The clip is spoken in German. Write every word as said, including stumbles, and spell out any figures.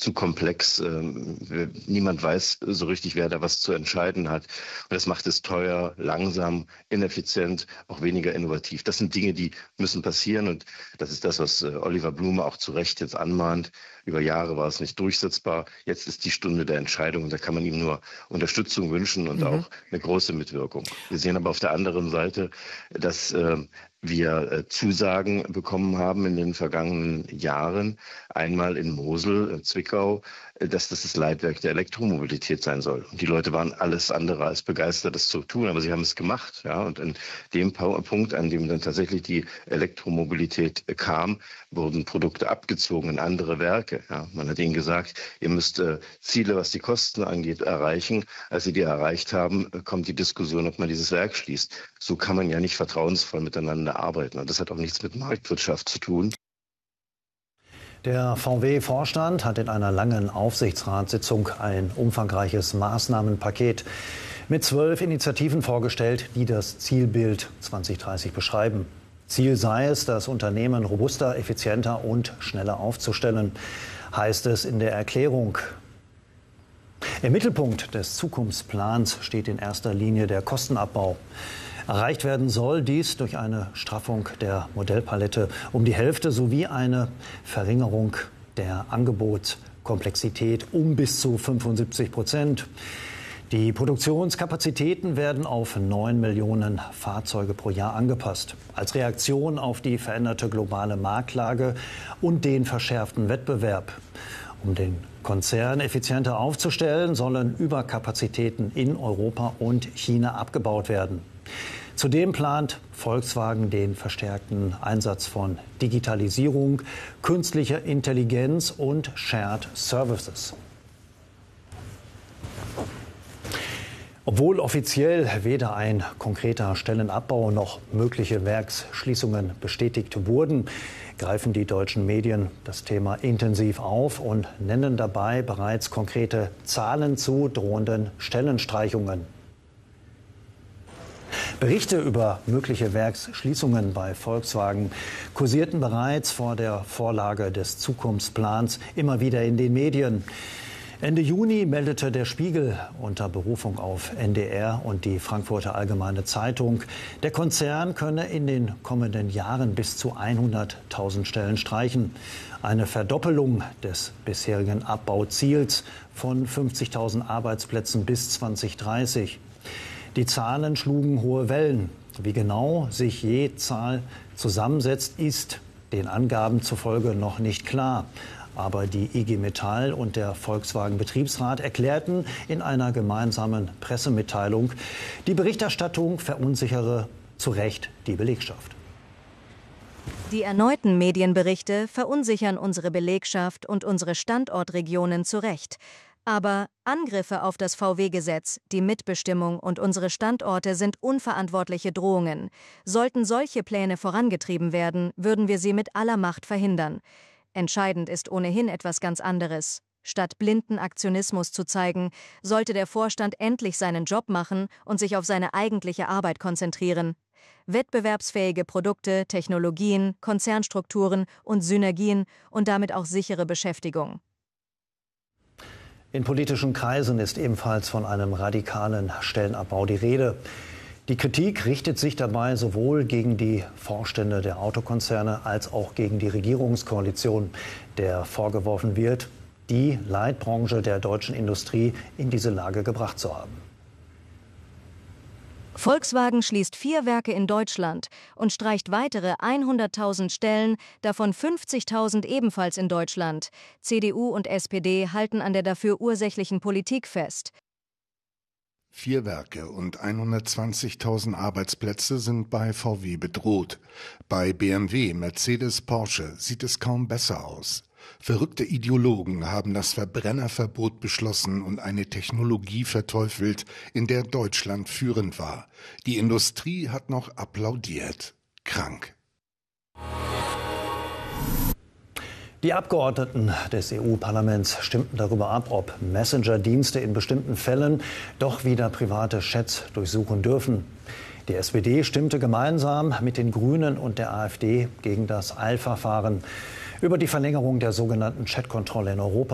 zu komplex. Ähm, niemand weiß so richtig, wer da was zu entscheiden hat. Und das macht es teuer, langsam, ineffizient, auch weniger innovativ. Das sind Dinge, die müssen passieren. Und das ist das, was äh, Oliver Blume auch zu Recht jetzt anmahnt. Über Jahre war es nicht durchsetzbar. Jetzt ist die Stunde der Entscheidung. Und da kann man ihm nur Unterstützung wünschen und mhm. auch eine große Mitwirkung. Wir sehen aber auf der anderen Seite, dass äh, wir äh, Zusagen bekommen haben in den vergangenen Jahren, einmal in Mosel, in Zwickau, äh, dass das das Leitwerk der Elektromobilität sein soll. Und die Leute waren alles andere als begeistert, das zu tun, aber sie haben es gemacht. Ja? Und an dem Punkt, an dem dann tatsächlich die Elektromobilität äh, kam, wurden Produkte abgezogen in andere Werke. Ja? Man hat ihnen gesagt, ihr müsst äh, Ziele, was die Kosten angeht, erreichen. Als sie die erreicht haben, äh, kommt die Diskussion, ob man dieses Werk schließt. So kann man ja nicht vertrauensvoll miteinander arbeiten. Und das hat auch nichts mit Marktwirtschaft zu tun. Der V W-Vorstand hat in einer langen Aufsichtsratssitzung ein umfangreiches Maßnahmenpaket mit zwölf Initiativen vorgestellt, die das Zielbild zwanzig dreißig beschreiben. Ziel sei es, das Unternehmen robuster, effizienter und schneller aufzustellen, heißt es in der Erklärung. Im Mittelpunkt des Zukunftsplans steht in erster Linie der Kostenabbau. Erreicht werden soll dies durch eine Straffung der Modellpalette um die Hälfte sowie eine Verringerung der Angebotskomplexität um bis zu fünfundsiebzig Prozent. Die Produktionskapazitäten werden auf neun Millionen Fahrzeuge pro Jahr angepasst. Als Reaktion auf die veränderte globale Marktlage und den verschärften Wettbewerb. Um den Konzern effizienter aufzustellen, sollen Überkapazitäten in Europa und China abgebaut werden. Zudem plant Volkswagen den verstärkten Einsatz von Digitalisierung, künstlicher Intelligenz und Shared Services. Obwohl offiziell weder ein konkreter Stellenabbau noch mögliche Werksschließungen bestätigt wurden, greifen die deutschen Medien das Thema intensiv auf und nennen dabei bereits konkrete Zahlen zu drohenden Stellenstreichungen. Berichte über mögliche Werksschließungen bei Volkswagen kursierten bereits vor der Vorlage des Zukunftsplans immer wieder in den Medien. Ende Juni meldete der Spiegel unter Berufung auf N D R und die Frankfurter Allgemeine Zeitung, der Konzern könne in den kommenden Jahren bis zu hunderttausend Stellen streichen. Eine Verdoppelung des bisherigen Abbauziels von fünfzigtausend Arbeitsplätzen bis zwanzig dreißig. Die Zahlen schlugen hohe Wellen. Wie genau sich je Zahl zusammensetzt, ist den Angaben zufolge noch nicht klar. Aber die I G Metall und der Volkswagen-Betriebsrat erklärten in einer gemeinsamen Pressemitteilung, die Berichterstattung verunsichere zu Recht die Belegschaft. Die erneuten Medienberichte verunsichern unsere Belegschaft und unsere Standortregionen zu Recht. Aber Angriffe auf das V W-Gesetz, die Mitbestimmung und unsere Standorte sind unverantwortliche Drohungen. Sollten solche Pläne vorangetrieben werden, würden wir sie mit aller Macht verhindern. Entscheidend ist ohnehin etwas ganz anderes. Statt blinden Aktionismus zu zeigen, sollte der Vorstand endlich seinen Job machen und sich auf seine eigentliche Arbeit konzentrieren. Wettbewerbsfähige Produkte, Technologien, Konzernstrukturen und Synergien und damit auch sichere Beschäftigung. In politischen Kreisen ist ebenfalls von einem radikalen Stellenabbau die Rede. Die Kritik richtet sich dabei sowohl gegen die Vorstände der Autokonzerne als auch gegen die Regierungskoalition, der vorgeworfen wird, die Leitbranche der deutschen Industrie in diese Lage gebracht zu haben. Volkswagen schließt vier Werke in Deutschland und streicht weitere hunderttausend Stellen, davon fünfzigtausend ebenfalls in Deutschland. C D U und S P D halten an der dafür ursächlichen Politik fest. Vier Werke und hundertzwanzigtausend Arbeitsplätze sind bei V W bedroht. Bei B M W, Mercedes, Porsche sieht es kaum besser aus. Verrückte Ideologen haben das Verbrennerverbot beschlossen und eine Technologie verteufelt, in der Deutschland führend war. Die Industrie hat noch applaudiert. Krank. Die Abgeordneten des E U-Parlaments stimmten darüber ab, ob Messenger-Dienste in bestimmten Fällen doch wieder private Chats durchsuchen dürfen. Die S P D stimmte gemeinsam mit den Grünen und der AfD gegen das Eilverfahren über die Verlängerung der sogenannten Chatkontrolle in Europa.